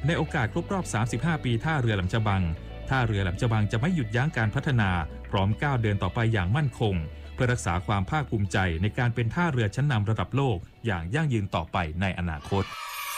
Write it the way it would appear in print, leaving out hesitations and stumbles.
ในโอกาสครบรอบ 35 ปีท่าเรือแหลมฉบังท่าเรือแหลมฉบังจะไม่หยุดยั้งการพัฒนาพร้อมก้าวเดินต่อไปอย่างมั่นคงเพื่อรักษาความภาคภูมิใจในการเป็นท่าเรือชั้นนำระดับโลกอย่างยั่งยืนต่อไปในอนาคต